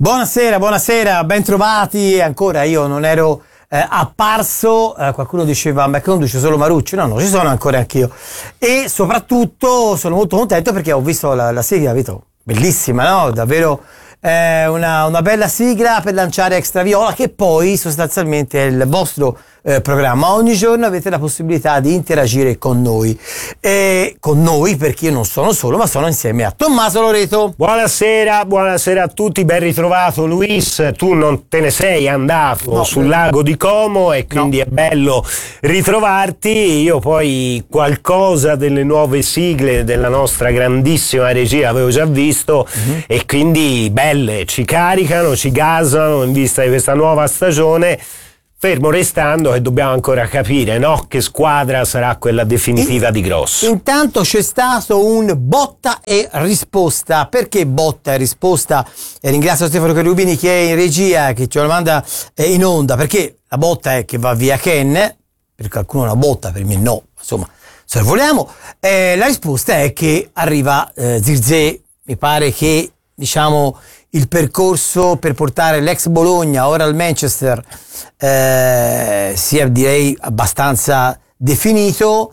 Buonasera, buonasera, ben trovati. Ancora io non ero apparso, qualcuno diceva ma che conduce solo Marucci? No, ci sono ancora anch'io. E soprattutto sono molto contento perché ho visto la sigla, bellissima, no? Davvero una bella sigla per lanciare Extra Viola, che poi sostanzialmente è il vostro programma. Ogni giorno avete la possibilità di interagire con noi, perché io non sono solo, ma sono insieme a Tommaso Loreto. Buonasera a tutti, ben ritrovato Luis. Tu non te ne sei andato sul lago di Como e quindi è bello ritrovarti. Io poi qualcosa delle nuove sigle della nostra grandissima regia avevo già visto, e quindi belle, ci caricano, ci gasano in vista di questa nuova stagione. Fermo restando che dobbiamo ancora capire, no? Che squadra sarà quella definitiva di grosso. Intanto c'è stato un botta e risposta. Perché botta e risposta? E ringrazio Stefano Cherubini che è in regia, che ce lo manda in onda, perché la botta è che va via Ken, per qualcuno è una botta, per me no, insomma, se lo vogliamo. La risposta è che arriva Zirkzee. Mi pare che, diciamo, il percorso per portare l'ex Bologna ora al Manchester sia, direi, abbastanza definito.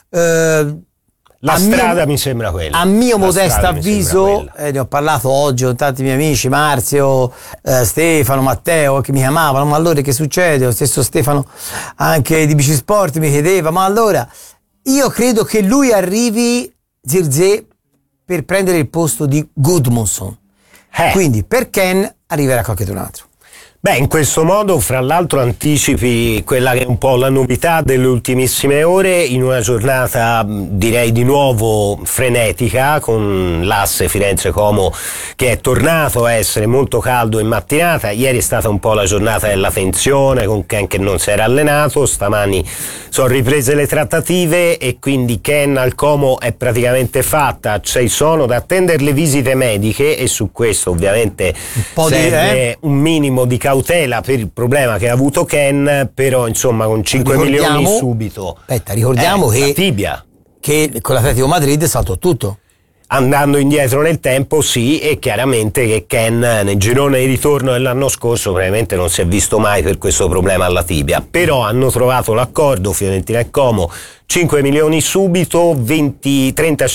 La strada mi sembra quella. A mio modesto avviso, ne ho parlato oggi con tanti miei amici, Marzio, Stefano, Matteo, che mi chiamavano, ma allora che succede? Lo stesso Stefano anche di Bicisport mi chiedeva, ma allora io credo che lui arrivi, Zirkzee, per prendere il posto di Gudmundsson. Quindi per Ken arriverà qualcun altro. Beh, in questo modo, fra l'altro, anticipi quella che è un po' la novità delle ultimissime ore, in una giornata, direi, di nuovo frenetica, con l'asse Firenze-Como che è tornato a essere molto caldo in mattinata. Ieri è stata un po' la giornata della tensione, con Ken che non si era allenato. Stamani sono riprese le trattative e quindi Ken al Como è praticamente fatta. Ci sono da attendere le visite mediche e su questo ovviamente serve un minimo di cautela per il problema che ha avuto Ken, però insomma con 5 milioni subito. Ricordiamo che la tibia, che con l'Atletico Madrid saltò tutto. Andando indietro nel tempo, sì, e chiaramente che Ken nel girone di ritorno dell'anno scorso probabilmente non si è visto mai per questo problema alla tibia, però hanno trovato l'accordo Fiorentina e Como, 5 milioni subito, 30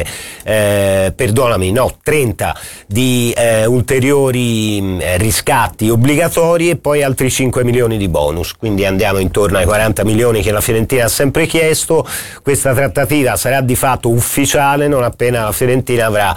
di ulteriori riscatti obbligatori e poi altri 5 milioni di bonus, quindi andiamo intorno ai 40 milioni che la Fiorentina ha sempre chiesto. Questa trattativa sarà di fatto ufficiale non appena la Fiorentina avrà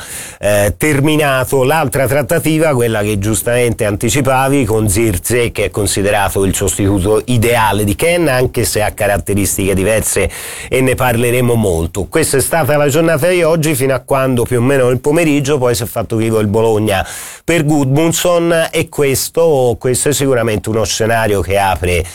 terminato l'altra trattativa, quella che giustamente anticipavi, con Zirkzee, che è considerato il sostituto ideale di Ken, anche se ha caratteristiche diverse e ne parleremo molto. Questa è stata la giornata di oggi, fino a quando più o meno nel pomeriggio poi si è fatto vivo il Bologna per Gudmundsson, e questo è sicuramente uno scenario che apre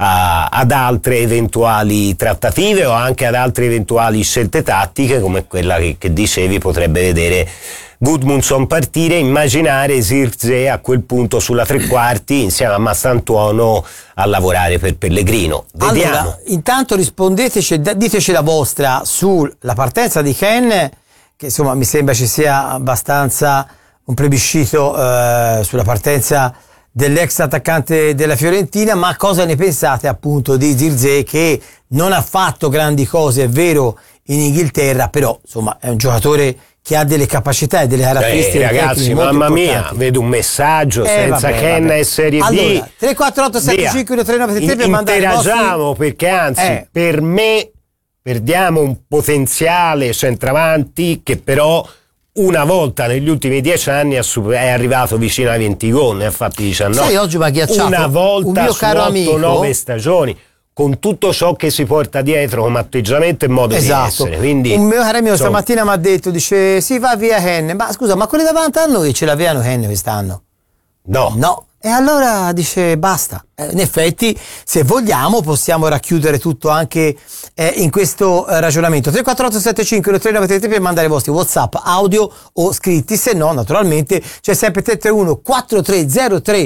ad altre eventuali trattative o anche ad altre eventuali scelte tattiche, come quella che dicevi potrebbe vedere Gudmundsson partire, immaginare Zirkzee a quel punto sulla tre quarti insieme a Mastantuono a lavorare per Pellegrino. Vediamo. Allora, intanto rispondeteci, diteci la vostra sulla partenza di Ken, che insomma mi sembra ci sia abbastanza un plebiscito sulla partenza dell'ex attaccante della Fiorentina, ma cosa ne pensate appunto di Zirkzee, che non ha fatto grandi cose, è vero, in Inghilterra, però insomma è un giocatore che ha delle capacità e delle caratteristiche. Ragazzi, mamma mia, vedo un messaggio senza Ken e Serie B. Allora, 348 75 39 per mandare interagiamo, perché anzi per me perdiamo un potenziale centravanti che però una volta negli ultimi 10 anni è arrivato vicino ai 20 gol, ne ha fatti 19. Sai, oggi mi ha ghiacciato una volta un mio caro amico, 8-9 stagioni, con tutto ciò che si porta dietro come atteggiamento e modo di essere. Quindi, un mio caro amico stamattina mi ha detto, dice, sì, va via Ken, ma scusa, ma quelli davanti a noi ce l'avevano Ken quest'anno? No. E allora dice basta. In effetti, se vogliamo, possiamo racchiudere tutto anche in questo ragionamento. 348 75 393 per mandare i vostri WhatsApp audio o scritti, se no naturalmente c'è sempre 331 4303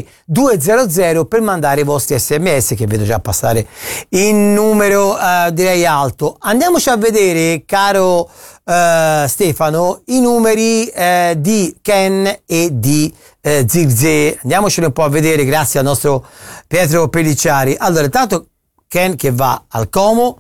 200 per mandare i vostri SMS, che vedo già passare in numero direi alto. Andiamoci a vedere, caro Stefano, i numeri di Ken e di Zirkzee. Andiamoceli un po' a vedere grazie al nostro Pietro Pellicciari. Allora, intanto Ken che va al Como,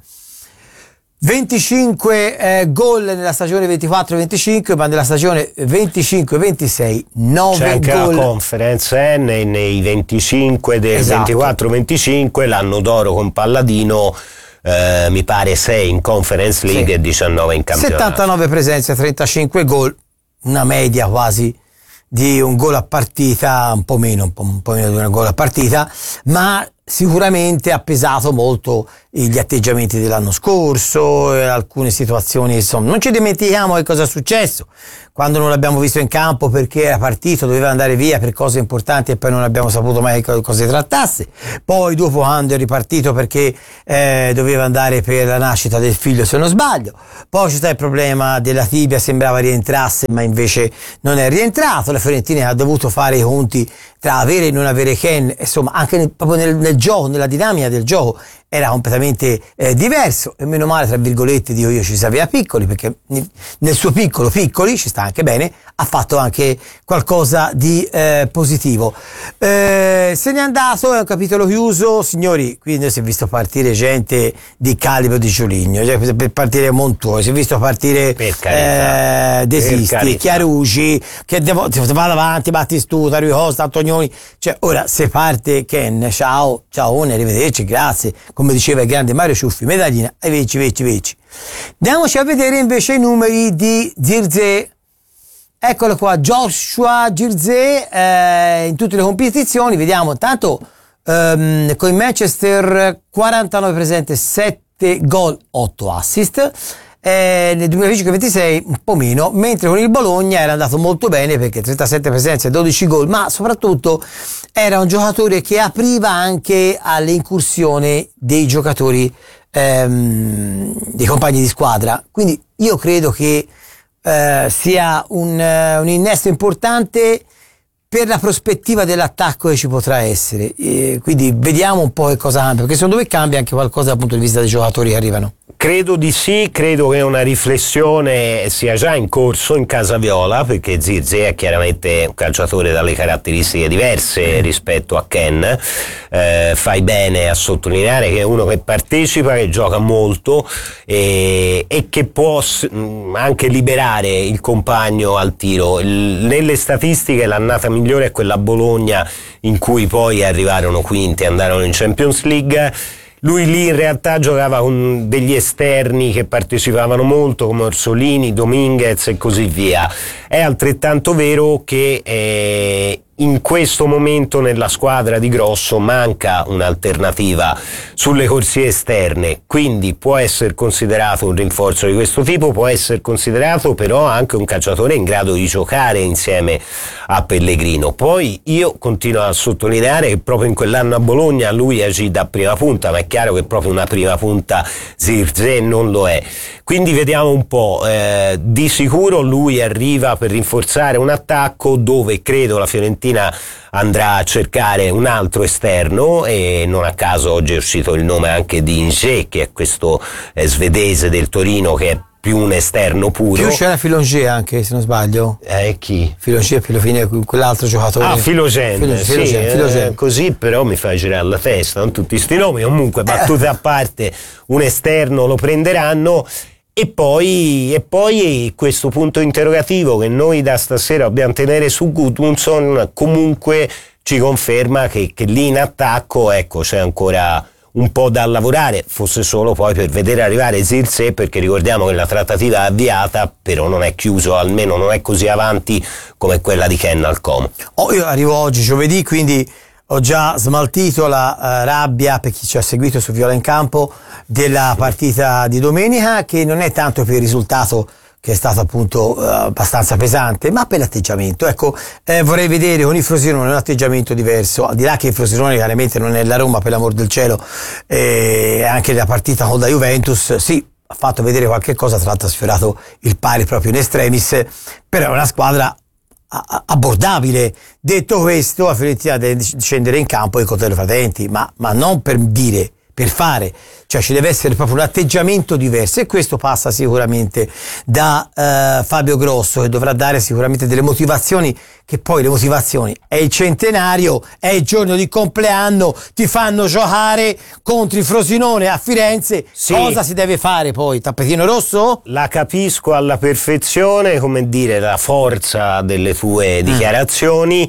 25 gol nella stagione 24-25, ma nella stagione 25-26 9 c'è anche gol. la conference nei 25 del Esatto. 24-25, l'anno d'oro con Palladino, mi pare 6 in Conference League e 19 in campionato. 79 presenze, 35 gol, una media quasi di un gol a partita, un po' meno di un gol a partita, ma sicuramente ha pesato molto gli atteggiamenti dell'anno scorso, alcune situazioni, insomma. Non ci dimentichiamo che cosa è successo quando non l'abbiamo visto in campo perché era partito, doveva andare via per cose importanti e poi non abbiamo saputo mai cosa si trattasse. Poi dopo quando è ripartito perché doveva andare per la nascita del figlio, se non sbaglio. Poi c'è stato il problema della tibia, sembrava rientrasse ma invece non è rientrato. La Fiorentina ha dovuto fare i conti tra avere e non avere Ken, insomma anche proprio nel gioco, nella dinamica del gioco era completamente diverso, e meno male, tra virgolette, dico io, ci sapeva Piccoli, perché nel suo Piccoli ci sta anche bene, ha fatto anche qualcosa di positivo. Se n'è andato, è un capitolo chiuso, signori. Quindi si è visto partire gente di calibro di Giuligno, cioè per partire Montuoi, si è visto partire Desisti, Chiarucci, che va davanti, Battistuta, Rui Costa, Antonioni. Cioè ora se parte Ken, ciao, arrivederci, grazie, come diceva il grande Mario Ciuffi, medaglina e veci. Andiamoci a vedere invece i numeri di Zirkzee. Eccolo qua, Joshua Zirkzee in tutte le competizioni. Vediamo intanto con il Manchester 49 presente, 7 gol, 8 assist. Nel 2025-26 un po' meno, mentre con il Bologna era andato molto bene perché 37 presenze e 12 gol, ma soprattutto era un giocatore che apriva anche alle incursioni dei giocatori, dei compagni di squadra. Quindi io credo che sia un innesto importante per la prospettiva dell'attacco che ci potrà essere. Quindi vediamo un po' che cosa cambia, perché secondo me cambia anche qualcosa dal punto di vista dei giocatori che arrivano. Credo di sì, credo che una riflessione sia già in corso in casa Viola, perché Zirkzee è chiaramente un calciatore dalle caratteristiche diverse rispetto a Ken. Fai bene a sottolineare che è uno che partecipa, che gioca molto e che può anche liberare il compagno al tiro. Nelle statistiche l'annata migliore è quella a Bologna, in cui poi arrivarono quinti e andarono in Champions League. Lui lì in realtà giocava con degli esterni che partecipavano molto, come Orsolini, Dominguez e così via. È altrettanto vero che in questo momento nella squadra di Grosso manca un'alternativa sulle corsie esterne, quindi può essere considerato un rinforzo di questo tipo, può essere considerato però anche un calciatore in grado di giocare insieme a Pellegrino. Poi io continuo a sottolineare che proprio in quell'anno a Bologna lui agì da prima punta, ma è chiaro che proprio una prima punta Zirkzee non lo è. Quindi vediamo un po', di sicuro lui arriva per rinforzare un attacco dove credo la Fiorentina andrà a cercare un altro esterno, e non a caso oggi è uscito il nome anche di Inge, che è questo svedese del Torino, che è più un esterno puro. Più c'era Filonge anche, se non sbaglio. Chi? Filonge più alla fine, quell'altro giocatore. Filogen. Così però mi fa girare la testa, non tutti sti nomi. Comunque, battute a parte, un esterno lo prenderanno. E poi questo punto interrogativo che noi da stasera dobbiamo tenere su Gudmundsson comunque ci conferma che lì in attacco, ecco, c'è ancora un po' da lavorare, fosse solo poi per vedere arrivare Zirkzee, perché ricordiamo che la trattativa è avviata, però non è chiuso, almeno non è così avanti come quella di Ken al Como. Io arrivo oggi giovedì, quindi ho già smaltito la rabbia, per chi ci ha seguito su Viola in Campo, della partita di domenica, che non è tanto per il risultato, che è stato appunto abbastanza pesante, ma per l'atteggiamento. Ecco, vorrei vedere con il Frosinone un atteggiamento diverso, al di là che il Frosinone chiaramente non è la Roma, per l'amor del cielo, anche la partita con la Juventus, sì, ha fatto vedere qualche cosa, tra l'altro ha sfiorato il pari proprio in extremis, però è una squadra abbordabile. Detto questo, la Fiorentina deve scendere in campo e coltello fra denti, ma non per dire, per fare, cioè ci deve essere proprio un atteggiamento diverso, e questo passa sicuramente da Fabio Grosso, che dovrà dare sicuramente delle motivazioni, che poi le motivazioni è il centenario, è il giorno di compleanno, ti fanno giocare contro il Frosinone a Firenze, sì. Cosa si deve fare poi? Tappetino rosso? La capisco alla perfezione, come dire, la forza delle tue dichiarazioni.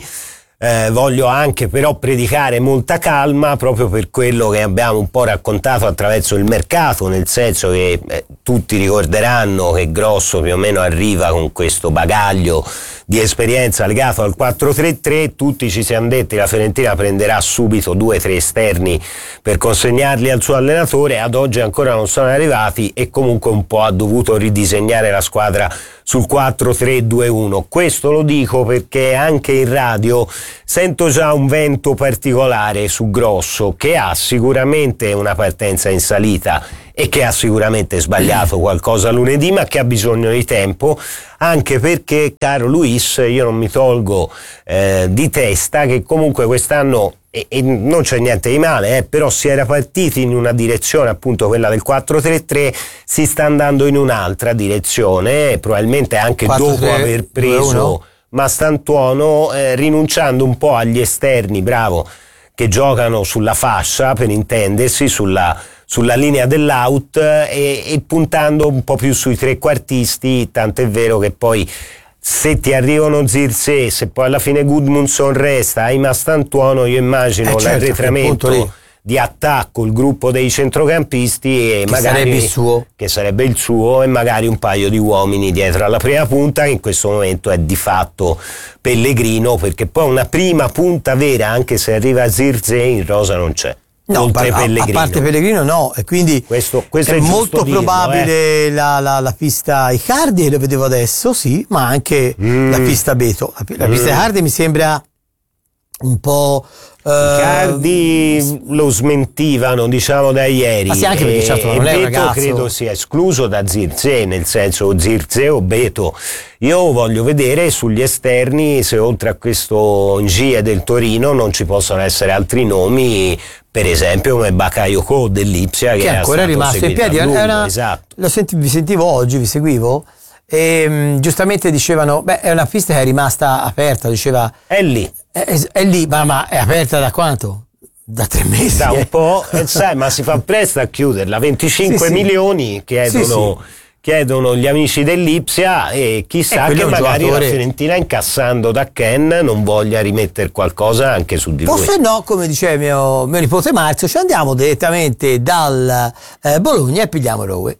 Voglio anche però predicare molta calma, proprio per quello che abbiamo un po' raccontato attraverso il mercato, nel senso che tutti ricorderanno che Grosso più o meno arriva con questo bagaglio di esperienza legato al 4-3-3, tutti ci siamo detti la Fiorentina prenderà subito 2-3 esterni per consegnarli al suo allenatore, ad oggi ancora non sono arrivati e comunque un po' ha dovuto ridisegnare la squadra sul 4-3-2-1. Questo lo dico perché anche in radio sento già un vento particolare su Grosso, che ha sicuramente una partenza in salita e che ha sicuramente sbagliato qualcosa lunedì, ma che ha bisogno di tempo, anche perché, caro Luis, io non mi tolgo di testa che comunque quest'anno, e non c'è niente di male, però si era partiti in una direzione, appunto quella del 4-3-3, si sta andando in un'altra direzione, probabilmente anche 4-3, dopo aver preso Mastantuono, rinunciando un po' agli esterni, bravo, che giocano sulla fascia, per intendersi, sulla linea dell'out, e puntando un po' più sui trequartisti, tant'è vero che poi se ti arrivano Zirkzee, se poi alla fine Gudmundsson resta, hai Mastantuono, io immagino l'arretramento di attacco, il gruppo dei centrocampisti e che magari sarebbe il suo, e magari un paio di uomini dietro alla prima punta, che in questo momento è di fatto Pellegrino, perché poi una prima punta vera, anche se arriva Zirkzee, in rosa non c'è. No, a parte Pellegrino no, e quindi questo è molto probabile la pista Icardi, lo vedevo adesso, sì, ma anche la pista Beto. La pista Icardi mi sembra un po'... Icardi lo smentivano, diciamo, da ieri, sì, anche perché certo non è un Beto ragazzo. Credo sia escluso da Zirkzee, nel senso Zirkzee o Beto. Io voglio vedere sugli esterni se oltre a questo Ngie del Torino non ci possono essere altri nomi, per esempio come Bakayoko dell'Ipsia, che è ancora rimasto in piedi. Esatto. Vi sentivo oggi, vi seguivo, e giustamente dicevano, è una pista che è rimasta aperta, diceva è lì, ma è aperta da quanto? Da 3 mesi. Da un po', sai, ma si fa presto a chiuderla. 25 milioni chiedono gli amici dell'Ipsia, e chissà che magari la Fiorentina, incassando da Ken, non voglia rimettere qualcosa anche su di lui. O se no, come diceva mio nipote Marzio, ci andiamo direttamente dal Bologna e pigliamo Rowe.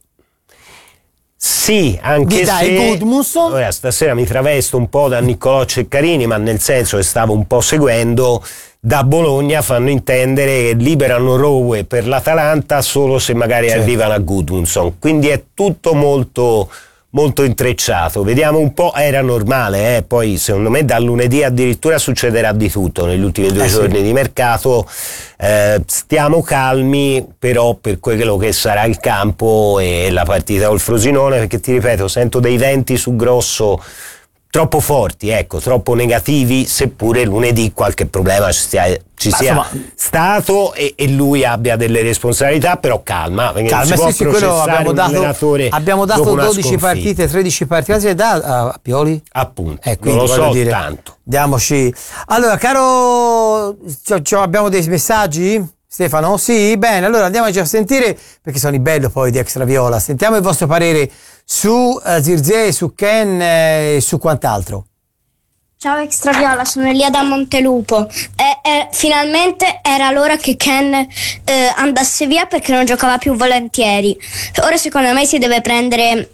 Sì, anche se stasera mi travesto un po' da Niccolò Ceccarini, ma nel senso che stavo un po' seguendo. Da Bologna fanno intendere che liberano Rowe per l'Atalanta solo se magari arrivano a Gudmundsson, quindi è tutto molto, molto intrecciato. Vediamo un po', era normale, poi secondo me da lunedì addirittura succederà di tutto negli ultimi 2 giorni di mercato. Stiamo calmi però per quello che sarà il campo e la partita col Frosinone, perché ti ripeto, sento dei venti su Grosso troppo forti, troppo negativi, seppure lunedì qualche problema ci sia stato e lui abbia delle responsabilità, però calma, sì, quello abbiamo dato 12 partite, 13 partite a Pioli, appunto, non lo so tanto. Diamoci. Allora, caro, abbiamo dei messaggi? Stefano? Sì, bene, allora andiamoci a sentire, perché sono i bello poi di Extra Viola. Sentiamo il vostro parere su Zirkzee, su Ken e su quant'altro. Ciao Extra Viola, sono Elia da Montelupo. Finalmente era l'ora che Ken andasse via, perché non giocava più volentieri. Ora secondo me si deve prendere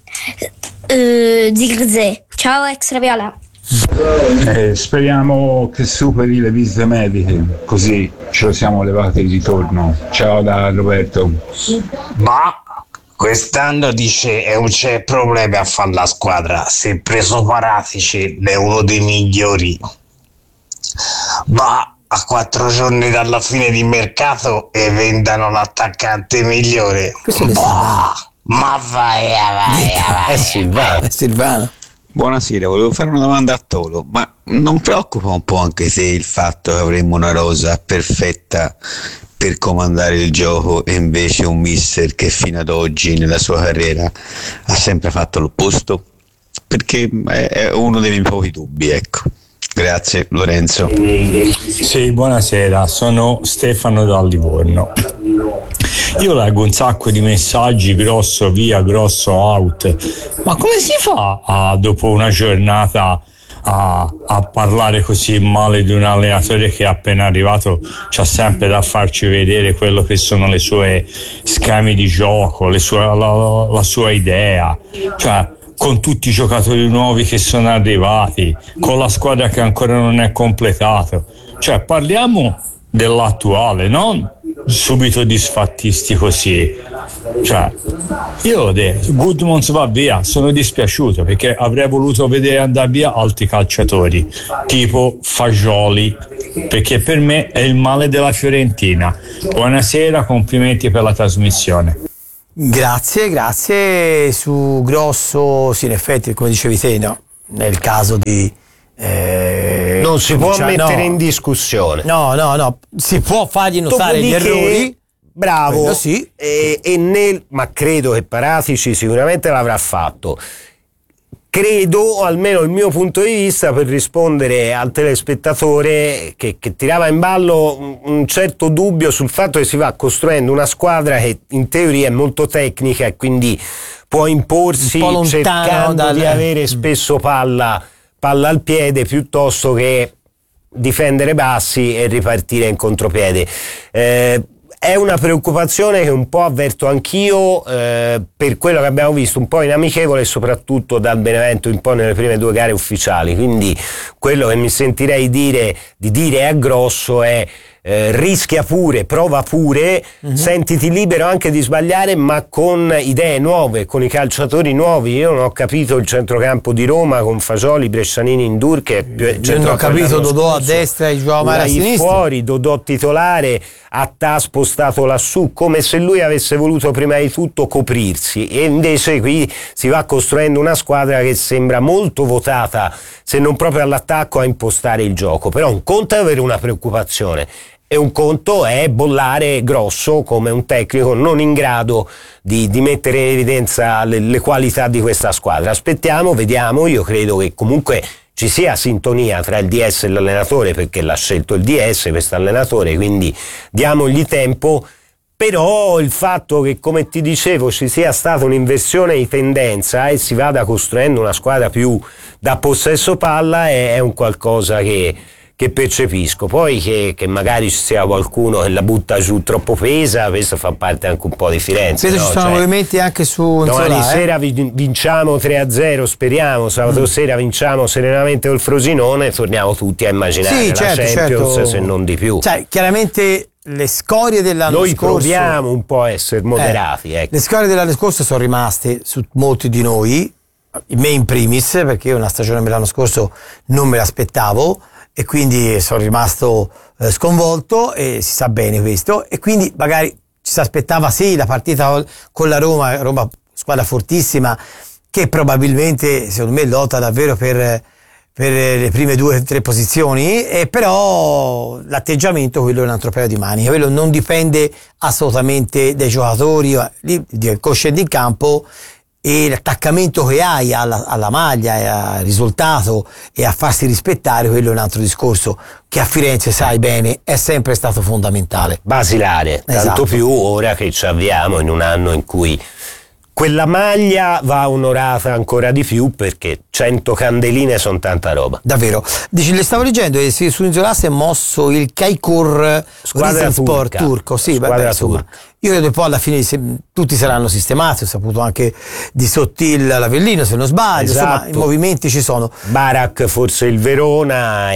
Zirkzee. Ciao Extra Viola. Speriamo che superi le visite mediche, così ce lo siamo levati di ritorno. Ciao da Roberto. Ma quest'anno dice non c'è problema a fare la squadra, si è preso Paratici, è uno dei migliori, ma a 4 giorni dalla fine di mercato e vendano l'attaccante migliore. Ma vai. È Silvano. Buonasera, volevo fare una domanda a Tolo, ma non preoccupa un po' anche se il fatto che avremmo una rosa perfetta per comandare il gioco e invece un mister che fino ad oggi nella sua carriera ha sempre fatto l'opposto? Perché è uno dei miei pochi dubbi, ecco. Grazie Lorenzo. Sì, buonasera, sono Stefano da Livorno. Io leggo un sacco di messaggi, grosso via, grosso out, ma come si fa dopo una giornata a parlare così male di un allenatore che è appena arrivato, c'ha sempre da farci vedere quello che sono le sue schemi di gioco, la sua idea, cioè con tutti i giocatori nuovi che sono arrivati, con la squadra che ancora non è completato, cioè parliamo dell'attuale, non subito disfattisti così. Cioè, io Gudmunds va via, sono dispiaciuto perché avrei voluto vedere andare via altri calciatori tipo Fagioli, perché per me è il male della Fiorentina. Buonasera, complimenti per la trasmissione. Grazie. Su Grosso, sì, in effetti, come dicevi te, no, nel caso di non si può mettere in discussione. No, si può fargli notare gli errori. Bravo, sì. Ma credo che Paratici sicuramente l'avrà fatto. Credo, o almeno il mio punto di vista, per rispondere al telespettatore che tirava in ballo un certo dubbio sul fatto che si va costruendo una squadra che in teoria è molto tecnica e quindi può imporsi cercando di avere spesso palla al piede piuttosto che difendere bassi e ripartire in contropiede. È una preoccupazione che un po' avverto anch'io per quello che abbiamo visto un po' in amichevole e soprattutto dal Benevento un po' nelle prime 2 gare ufficiali, quindi quello che mi sentirei di dire a Grosso è rischia pure, prova pure, sentiti libero anche di sbagliare, ma con idee nuove, con i calciatori nuovi. Io non ho capito il centrocampo di Roma con Fagioli, Brescianini, Indur, che non ho capito Dodò a destra e Joao Mara a sinistra, fuori, Dodò titolare, Attà spostato lassù, come se lui avesse voluto prima di tutto coprirsi, e invece qui si va costruendo una squadra che sembra molto votata, se non proprio all'attacco, a impostare il gioco. Però un conto è avere una preoccupazione e un conto è bollare Grosso come un tecnico non in grado di mettere in evidenza le qualità di questa squadra. Aspettiamo, vediamo. Io credo che comunque ci sia sintonia tra il DS e l'allenatore, perché l'ha scelto il DS questo allenatore, quindi diamogli tempo. Però il fatto che, come ti dicevo, ci sia stata un'inversione di tendenza e si vada costruendo una squadra più da possesso palla è un qualcosa che percepisco. Poi che magari ci sia qualcuno che la butta giù troppo pesa, questo fa parte anche un po' di Firenze. Credo ci sono movimenti anche su domani sera vinciamo 3-0, speriamo, sabato sera vinciamo serenamente col Frosinone, torniamo tutti a immaginare la Champions, se non di più. Cioè, chiaramente le scorie dell'anno scorso, noi proviamo un po' a essere moderati, ecco. Le scorie dell'anno scorso sono rimaste su molti di noi, me in primis, perché io una stagione dell'anno scorso non me l'aspettavo e quindi sono rimasto sconvolto, e si sa bene questo, e quindi magari ci si aspettava sì la partita con la Roma squadra fortissima che probabilmente secondo me lotta davvero per le prime 2 o 3 posizioni, e però l'atteggiamento, quello è un altro paio di maniche, quello non dipende assolutamente dai giocatori, lì scendi in campo e l'attaccamento che hai alla maglia e al risultato e a farsi rispettare, quello è un altro discorso che a Firenze, sai bene, è sempre stato fondamentale, basilare, tanto più ora che ci avviamo in un anno in cui quella maglia va onorata ancora di più, perché 100 candeline sono tanta roba. Davvero. Dici, le stavo leggendo e su Inzola si è mosso il Kaikur squadra Sport turco. Sì, squadra insomma, turca. Io credo che poi alla fine tutti saranno sistemati. Ho saputo anche di Sottil l'Avellino, se non sbaglio. Esatto. Insomma, i movimenti ci sono. Barak forse il Verona,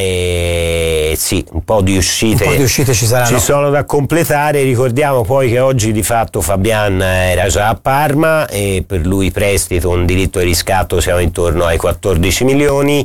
e sì, un po' di uscite ci saranno. Ci sono da completare. Ricordiamo poi che oggi di fatto Fabian era già a Parma e per lui prestito, un diritto di riscatto, siamo intorno ai 14 milioni.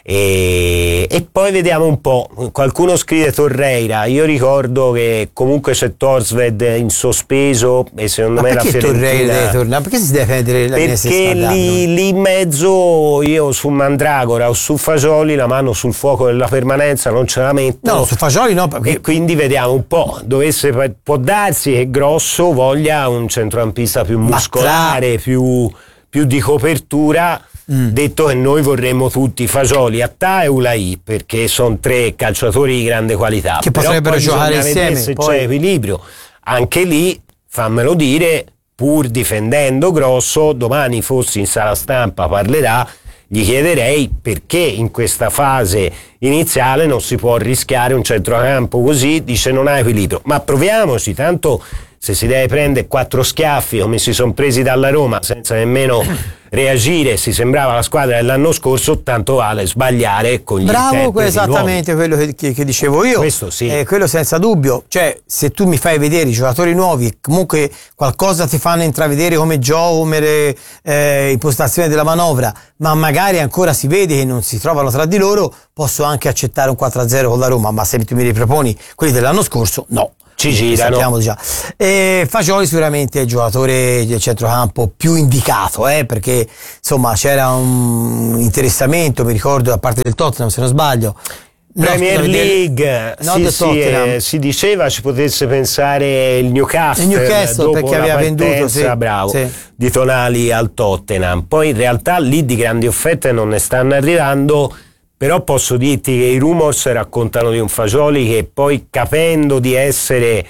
E poi vediamo un po'. Qualcuno scrive Torreira, io ricordo che comunque c'è Torsved in sospeso sospeso e secondo me la Fiorentina... Perché si deve prendere la Perché lì in mezzo io su Mandragora o su Fagioli la mano sul fuoco della permanenza non ce la metto. No, su Fagioli no. Perché... E quindi vediamo un po', può darsi che Grosso voglia un centrocampista più muscolare, più di copertura. Detto che noi vorremmo tutti Fagioli, Attà e Ulai, perché sono 3 calciatori di grande qualità che potrebbero giocare insieme, se c'è equilibrio. Anche lì, fammelo dire, pur difendendo Grosso, domani fossi in sala stampa parlerà, gli chiederei perché in questa fase iniziale non si può rischiare un centrocampo così, dice non ha equilibrio, ma proviamoci, tanto se si deve prendere 4 schiaffi come si sono presi dalla Roma senza nemmeno reagire, si sembrava la squadra dell'anno scorso, tanto vale sbagliare con gli bravo, esattamente quello che dicevo io. Questo sì. Quello senza dubbio, cioè se tu mi fai vedere i giocatori nuovi, comunque qualcosa ti fanno intravedere come gioco, come impostazione della manovra, ma magari ancora si vede che non si trovano tra di loro, posso anche accettare un 4-0 con la Roma, ma se tu mi riproponi quelli dell'anno scorso, no. Ci girano. Sappiamo già. Fagioli sicuramente è il giocatore del centrocampo più indicato, perché insomma c'era un interessamento, mi ricordo, da parte del Tottenham, se non sbaglio. Premier League, si diceva ci potesse pensare il Newcastle dopo perché aveva venduto di Tonali al Tottenham. Poi in realtà lì di grandi offerte non ne stanno arrivando. Però posso dirti che i rumors raccontano di un Fagioli che poi, capendo di essere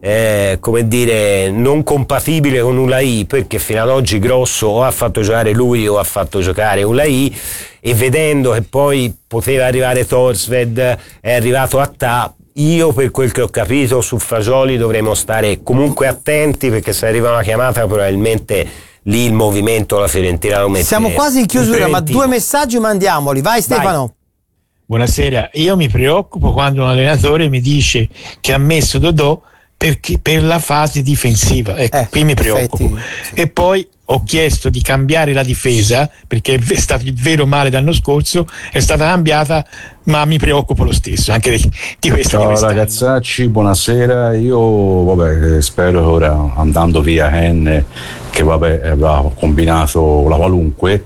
non compatibile con Ulai, perché fino ad oggi Grosso o ha fatto giocare lui o ha fatto giocare Ulai, e vedendo che poi poteva arrivare Torsved, è arrivato Attà, io per quel che ho capito su Fagioli dovremo stare comunque attenti, perché se arriva una chiamata probabilmente lì il movimento la Fiorentina lo mette. Siamo quasi in chiusura, ma 2 messaggi mandiamoli. Vai Stefano. Vai. Buonasera, io mi preoccupo quando un allenatore mi dice che ha messo Dodò per la fase difensiva, qui mi preoccupo. E poi ho chiesto di cambiare la difesa, perché è stato il vero male l'anno scorso, è stata cambiata, ma mi preoccupo lo stesso anche di questa. Ciao ragazzacci, buonasera. Io spero che ora, andando via Hen, che aveva combinato la qualunque,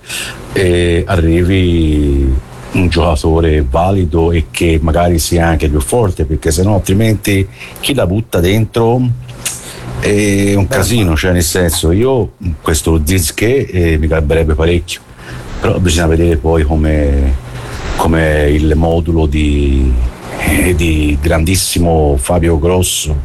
arrivi un giocatore valido e che magari sia anche più forte, perché sennò altrimenti chi la butta dentro è un casino, cioè nel senso, io questo Zizke mi garberebbe parecchio, però bisogna vedere poi come il modulo di grandissimo Fabio Grosso,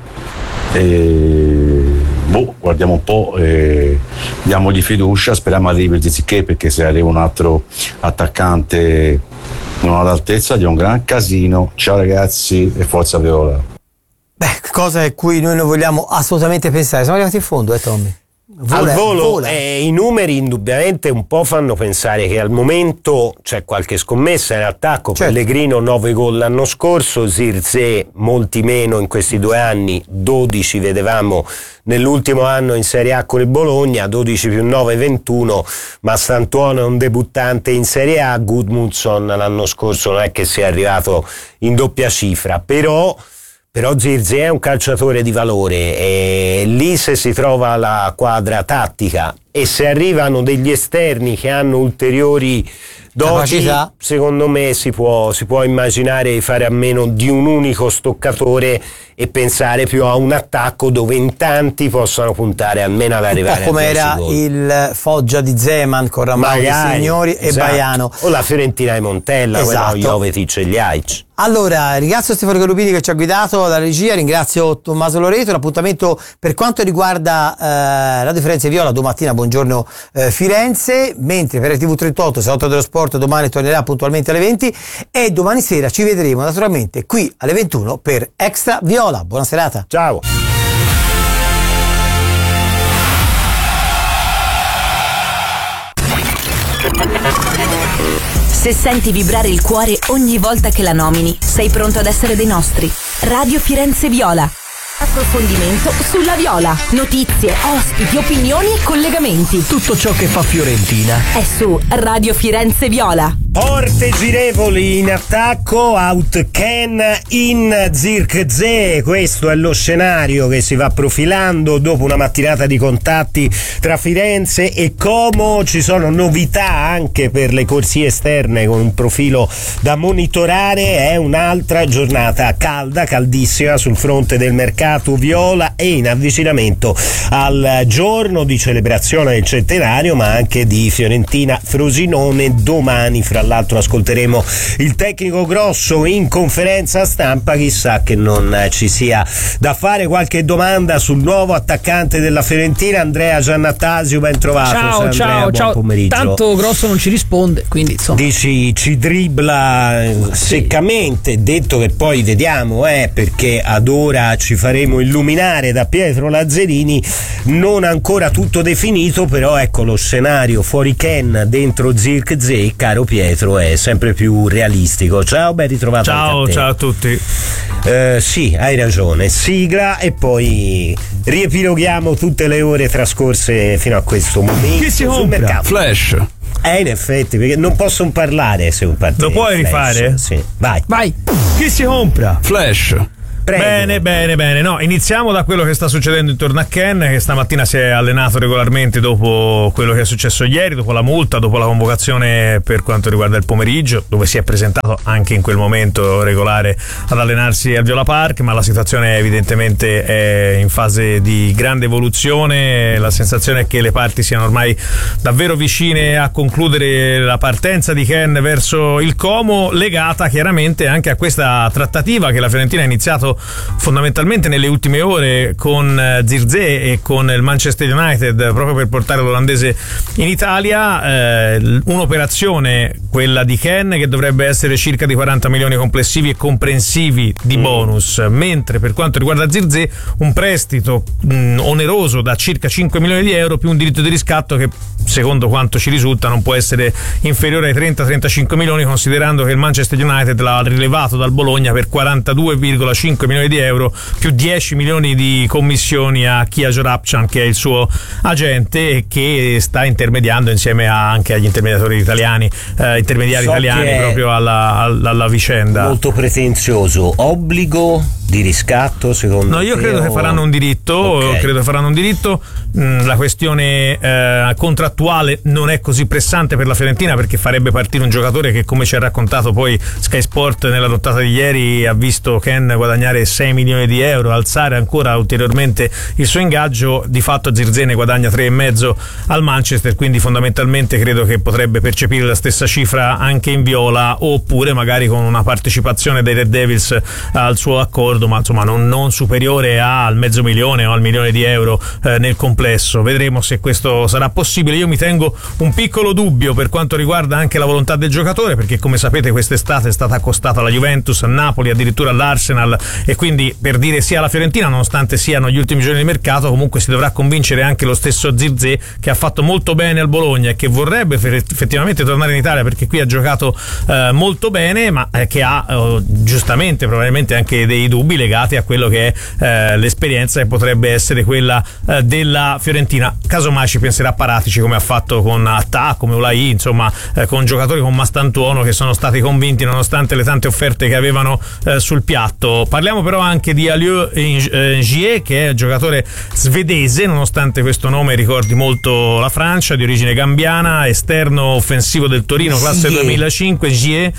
guardiamo un po', diamogli fiducia, speriamo arrivi il Zizke, perché se arriva un altro attaccante non all'altezza di un gran casino. Ciao ragazzi e forza Viola. Cosa a cui noi non vogliamo assolutamente pensare. Siamo arrivati in fondo, Tommy. Al volo i numeri indubbiamente un po' fanno pensare che al momento c'è qualche scommessa in attacco. Certo. Pellegrino 9 gol l'anno scorso, Zirze molti meno in questi 2 anni, 12 vedevamo nell'ultimo anno in Serie A con il Bologna, 12 più 9 21, ma Stantuono è un debuttante in Serie A, Gudmundsson l'anno scorso non è che sia arrivato in doppia cifra, però Zirze è un calciatore di valore, e lì se si trova la quadra tattica e se arrivano degli esterni che hanno ulteriori doti, secondo me si può immaginare di fare a meno di un unico stoccatore e pensare più a un attacco dove in tanti possano puntare almeno ad arrivare a 10 come era gol. Il Foggia di Zeman con Ramai Signori e Baiano, o la Fiorentina di Montella, quella Jovetic e Ljajic. Allora, ringrazio Stefano Garubini che ci ha guidato dalla regia, ringrazio Tommaso Loreto. L'appuntamento per quanto riguarda Radio Firenze Viola domattina, buongiorno Firenze, mentre per TV38 Salotto dello Sport domani tornerà puntualmente alle 20 e domani sera ci vedremo naturalmente qui alle 21 per Extra Viola. Buona serata. Ciao. Se senti vibrare il cuore ogni volta che la nomini, sei pronto ad essere dei nostri. Radio Firenze Viola. Approfondimento sulla Viola. Notizie, ospiti, opinioni e collegamenti. Tutto ciò che fa Fiorentina è su Radio Firenze Viola. Porte girevoli in attacco, out Ken in Zirkzee. Questo è lo scenario che si va profilando dopo una mattinata di contatti tra Firenze e Como. Ci sono novità anche per le corsie esterne con un profilo da monitorare. È un'altra giornata calda, caldissima sul fronte del mercato viola e in avvicinamento al giorno di celebrazione del centenario, ma anche di Fiorentina Frosinone domani. Fra l'altro ascolteremo il tecnico Grosso in conferenza stampa, chissà che non ci sia da fare qualche domanda sul nuovo attaccante della Fiorentina, Andrea Giannattasio. Ben trovato. Ciao, buon pomeriggio. Tanto Grosso non ci risponde, quindi insomma. Dici ci dribbla seccamente, detto che poi vediamo, perché ad ora ci faremo illuminare da Pietro Lazzarini, non ancora tutto definito, però ecco lo scenario fuori Ken dentro Zirkzee, caro Pietro, è sempre più realistico. Ciao, ben ritrovato. Ciao a tutti. Sì, hai ragione, sigla e poi riepiloghiamo tutte le ore trascorse fino a questo momento. Chi si compra? Flash. In effetti, perché non possono parlare se un partito. Lo puoi rifare? Sì. Vai. Chi si compra? Flash. Prego. Bene. No, iniziamo da quello che sta succedendo intorno a Ken, che stamattina si è allenato regolarmente dopo quello che è successo ieri, dopo la multa, dopo la convocazione per quanto riguarda il pomeriggio, dove si è presentato anche in quel momento regolare ad allenarsi al Viola Park, ma la situazione evidentemente è in fase di grande evoluzione. La sensazione è che le parti siano ormai davvero vicine a concludere la partenza di Ken verso il Como, legata chiaramente anche a questa trattativa che la Fiorentina ha iniziato fondamentalmente nelle ultime ore con Zirkzee e con il Manchester United, proprio per portare l'olandese in Italia. Un'operazione, quella di Ken, che dovrebbe essere circa di 40 milioni complessivi e comprensivi di bonus, mentre per quanto riguarda Zirkzee un prestito oneroso da circa 5 milioni di euro più un diritto di riscatto che, secondo quanto ci risulta, non può essere inferiore ai 30-35 milioni, considerando che il Manchester United l'ha rilevato dal Bologna per 42,5 milioni di euro più 10 milioni di commissioni a Kia Jorapchan, che è il suo agente e che sta intermediando insieme anche agli intermediari italiani proprio alla vicenda. Molto pretenzioso. Obbligo di riscatto, secondo No, io credo che faranno un diritto. Okay. Credo faranno un diritto. La questione contrattuale non è così pressante per la Fiorentina, perché farebbe partire un giocatore che, come ci ha raccontato poi Sky Sport nella nottata di ieri, ha visto Ken guadagnare 6 milioni di euro, alzare ancora ulteriormente il suo ingaggio. Di fatto Zirkzee ne guadagna 3,5 al Manchester, quindi fondamentalmente credo che potrebbe percepire la stessa cifra anche in viola, oppure magari con una partecipazione dei Red Devils al suo accordo, ma insomma non superiore al mezzo milione o al milione di euro nel complesso. Vedremo se questo sarà possibile. Io mi tengo un piccolo dubbio per quanto riguarda anche la volontà del giocatore, perché come sapete quest'estate è stata accostata alla Juventus, a Napoli, addirittura all'Arsenal, e quindi per dire sì alla Fiorentina, nonostante siano gli ultimi giorni di mercato, comunque si dovrà convincere anche lo stesso Zirkzee, che ha fatto molto bene al Bologna e che vorrebbe effettivamente tornare in Italia perché qui ha giocato molto bene, ma che ha giustamente probabilmente anche dei dubbi legati a quello che è l'esperienza che potrebbe essere quella della Fiorentina. Casomai ci penserà Paratici, come ha fatto con Attà, come Ulai, insomma con giocatori come Mastantuono, che sono stati convinti nonostante le tante offerte che avevano sul piatto. Parliamo però anche di Aliou Ngier, che è un giocatore svedese, nonostante questo nome ricordi molto la Francia, di origine gambiana, esterno offensivo del Torino, classe 2005. Ngier,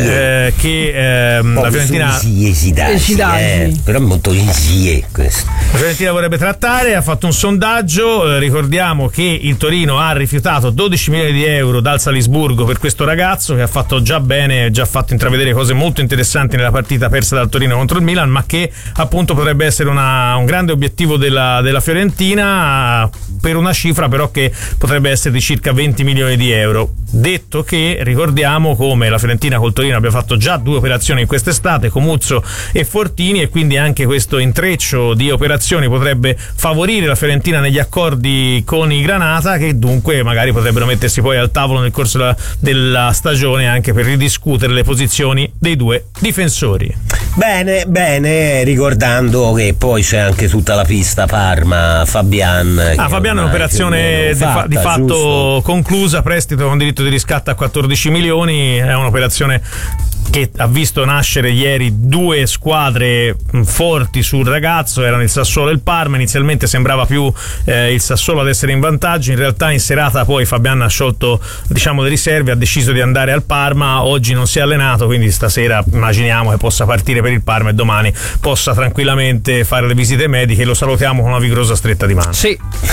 che la Fiorentina però è molto Ngier questo. La Fiorentina vorrebbe trattare. Ha fatto un sondaggio, ricordiamo che il Torino ha rifiutato 12 milioni di euro dal Salisburgo per questo ragazzo, che ha fatto già bene, già fatto intravedere cose molto interessanti nella partita persa dal Torino contro il Milan, ma che appunto potrebbe essere un grande obiettivo della Fiorentina, per una cifra però che potrebbe essere di circa 20 milioni di euro. Detto che ricordiamo come la Fiorentina col Torino abbia fatto già 2 operazioni in quest'estate, Comuzzo e Fortini, e quindi anche questo intreccio di operazioni potrebbe favorire la Fiorentina negli accordi con i Granata, che dunque magari potrebbero mettersi poi al tavolo nel corso della stagione anche per ridiscutere le posizioni dei 2 difensori. Bene, ricordando che poi c'è anche tutta la pista Parma, Fabian. Fabian è un'operazione di fatto giusto, conclusa, prestito con diritto di riscatto a 14 milioni, è un'operazione che ha visto nascere ieri due squadre forti sul ragazzo, erano il Sassuolo e il Parma. Inizialmente sembrava più il Sassuolo ad essere in vantaggio, in realtà in serata poi Fabian ha sciolto le riserve, ha deciso di andare al Parma, oggi non si è allenato, quindi stasera immaginiamo che possa partire per il Parma e domani possa tranquillamente fare le visite mediche. Lo salutiamo con una vigorosa stretta di mano.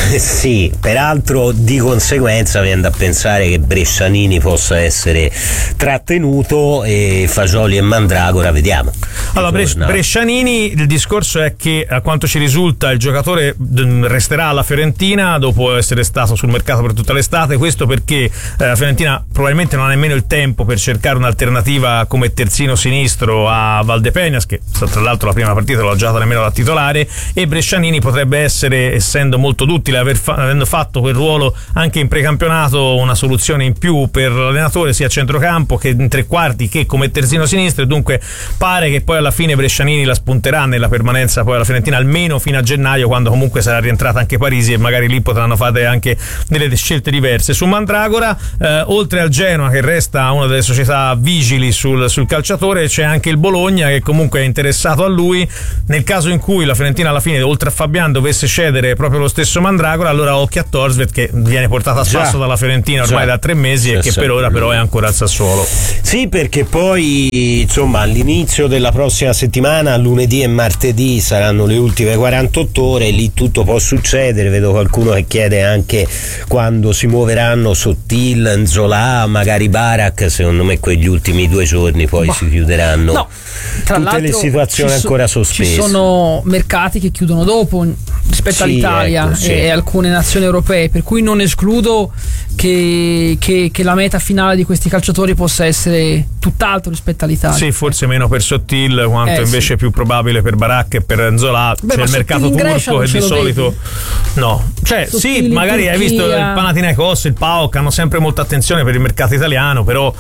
Sì, peraltro di conseguenza viene da pensare che Brescianini possa essere trattenuto e Fagioli e Mandragora vediamo. Allora Brescianini, il discorso è che a quanto ci risulta il giocatore resterà alla Fiorentina dopo essere stato sul mercato per tutta l'estate, questo perché la Fiorentina probabilmente non ha nemmeno il tempo per cercare un'alternativa come terzino sinistro a Valdepeñas, che tra l'altro la prima partita non l'ha giocato nemmeno da titolare, e Brescianini potrebbe essere, essendo molto duttile, avendo fatto quel ruolo anche in precampionato, una soluzione in più per l'allenatore sia a centrocampo che in tre quarti che come terzino sinistro, e dunque pare che poi alla fine Brescianini la spunterà nella permanenza poi alla Fiorentina almeno fino a gennaio, quando comunque sarà rientrata anche Parisi e magari lì potranno fare anche delle scelte diverse. Su Mandragora, oltre al Genoa che resta una delle società vigili sul calciatore, c'è anche il Bologna che comunque è interessato a lui. Nel caso in cui la Fiorentina alla fine oltre a Fabian dovesse cedere proprio lo stesso Mandragora, allora occhio a Torsved che viene portato a spasso dalla Fiorentina ormai da 3 mesi e che per ora però è ancora al Sassuolo. Sì, perché poi insomma all'inizio della prossima settimana, lunedì e martedì, saranno le ultime 48 ore, lì tutto può succedere. Vedo qualcuno che chiede anche quando si muoveranno Sottil, Nzola, magari Barak. Secondo me quegli ultimi 2 giorni poi si chiuderanno. No, tra tutte le situazioni ancora sospese. Ci sono mercati che chiudono dopo rispetto all'Italia e alcune nazioni europee, per cui non escludo che la meta finale di questi calciatori possa essere tutt'altro rispetto all'Italia. Sì, forse meno per Sottil, quanto invece più probabile per Barak e per Nzola. C'è il mercato turco che di solito Sottil, sì, magari hai visto il Panathinaikos, il PAOK hanno sempre molta attenzione per il mercato italiano, però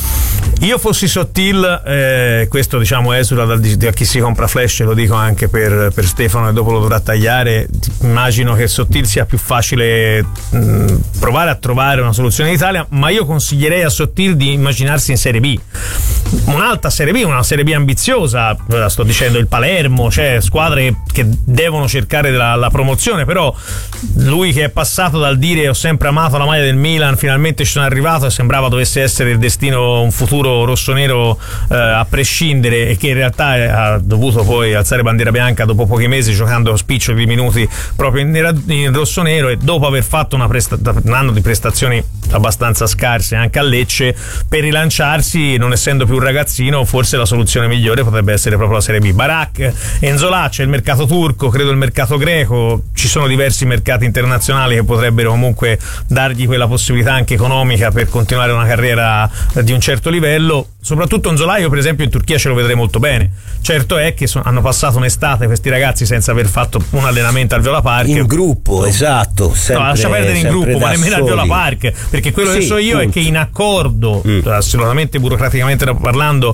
io fossi Sottil, questo diciamo esula da chi si compra Flash, lo dico anche per Stefano e dopo lo dovrà tagliare, immagino che Sottil sia più facile provare a trovare una soluzione in Italia, ma io consiglierei a Sottil di immaginarsi in Serie B, un'alta Serie B, una Serie B ambiziosa, sto dicendo il Palermo, cioè squadre che devono cercare la promozione, però lui che è passato dal dire ho sempre amato la maglia del Milan, finalmente ci sono arrivato e sembrava dovesse essere il destino, un futuro rossonero a prescindere, e che in realtà ha dovuto poi alzare bandiera bianca dopo pochi mesi giocando spiccioli di minuti proprio in rossonero, e dopo aver fatto un anno di prestazioni abbastanza scarse anche a Lecce, per rilanciarsi, non essendo più un ragazzino, forse la soluzione migliore potrebbe essere proprio la Serie B. Barak, Nzola, c'è il mercato turco, credo il mercato greco, ci sono diversi mercati internazionali che potrebbero comunque dargli quella possibilità anche economica per continuare una carriera di un certo livello. Soprattutto Nzola, io per esempio in Turchia ce lo vedrei molto bene. Certo è che hanno passato un'estate questi ragazzi senza aver fatto un allenamento al Viola Park in gruppo, esatto, sempre, lascia perdere in gruppo, ma nemmeno al Viola Park, perché quello che so io è che in accordo assolutamente burocraticamente parlando,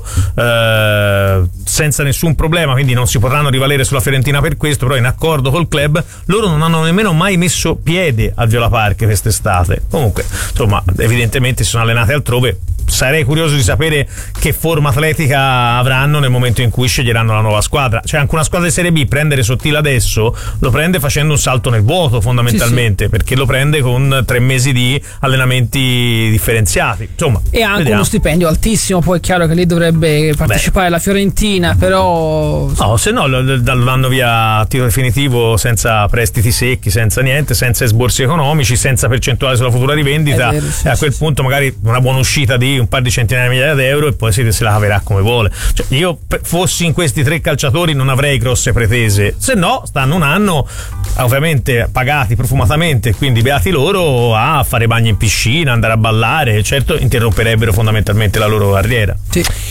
senza nessun problema, quindi non si potranno rivalere sulla Fiorentina per questo, però in accordo col club loro non hanno nemmeno mai messo piede al Viola Park quest'estate. Comunque insomma evidentemente si sono allenati altrove. Sarei curioso di sapere che forma atletica avranno nel momento in cui sceglieranno la nuova squadra. Cioè anche una squadra di Serie B prendere Sottil adesso lo prende facendo un salto nel vuoto fondamentalmente, perché lo prende con 3 mesi di allenamenti differenziati, insomma, e anche uno stipendio altissimo. Poi è chiaro che lì dovrebbe partecipare la Fiorentina, però se no lo vanno via a titolo definitivo, senza prestiti secchi, senza niente, senza esborsi economici, senza percentuale sulla futura rivendita, vero, e a quel punto magari una buona uscita di un par di centinaia di migliaia di euro e poi se la caverà come vuole. Cioè, io fossi in questi 3 calciatori non avrei grosse pretese, se no stanno un anno ovviamente pagati profumatamente, quindi beati loro, a fare bagni in piscina, andare a ballare, certo interromperebbero fondamentalmente la loro carriera. Sì.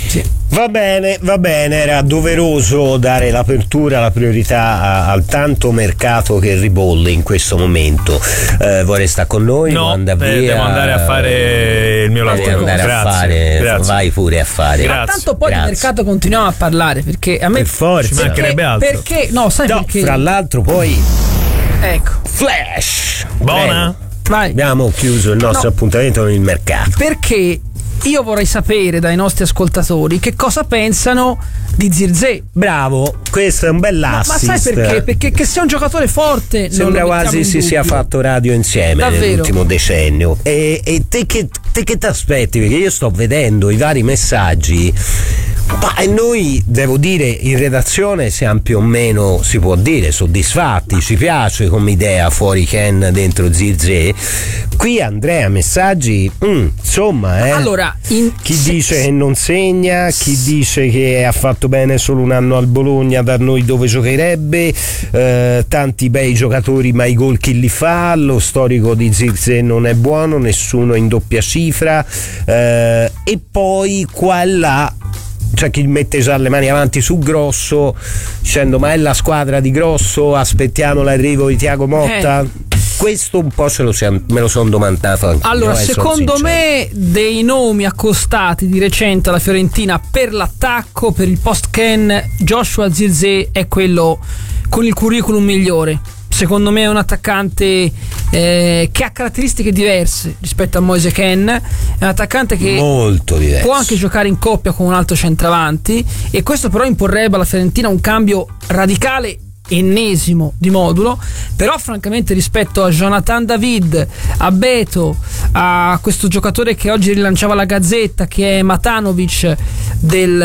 Va bene, era doveroso dare l'apertura, la priorità al tanto mercato che ribolle in questo momento. Vorrei stare con noi? No, devo andare a fare il mio lavoro. Grazie. Vai pure a fare. Ma tanto poi di mercato continuiamo a parlare, perché a me per forza ci mancherebbe altro. Perché? No, sai perché? Fra l'altro poi ecco. Flash. Buona? Vai. Abbiamo chiuso il nostro appuntamento con il mercato. Perché io vorrei sapere dai nostri ascoltatori che cosa pensano di Zirkzee. Bravo, questo è un bell'assist. Ma sai perché? Perché che sia un giocatore forte. Sembra quasi si sia fatto radio insieme. Davvero? Nell'ultimo decennio. E te che ti aspetti? Perché io sto vedendo i vari messaggi. Ma noi, devo dire, in redazione siamo più o meno, si può dire, soddisfatti, ci piace come idea, fuori Ken dentro Zirkzee. Qui Andrea, messaggi, insomma, allora, chi dice che non segna, chi dice che ha fatto bene solo un anno al Bologna, da noi dove giocherebbe, tanti bei giocatori, ma i gol chi li fa, lo storico di Zirkzee non è buono, nessuno in doppia cifra, e poi qua e là c'è chi mette già le mani avanti su Grosso dicendo ma è la squadra di Grosso, aspettiamo l'arrivo di Thiago Motta. Questo un po' me lo sono domandato anche. Allora, secondo me dei nomi accostati di recente alla Fiorentina per l'attacco, per il post-Ken, Joshua Zirkzee è quello con il curriculum migliore. Secondo me è un attaccante che ha caratteristiche diverse rispetto a Moise Kean, è un attaccante che molto diverso. Può anche giocare in coppia con un altro centravanti, e questo però imporrebbe alla Fiorentina un cambio radicale, ennesimo di modulo. Però francamente rispetto a Jonathan David, a Beto, a questo giocatore che oggi rilanciava la Gazzetta che è Matanovic del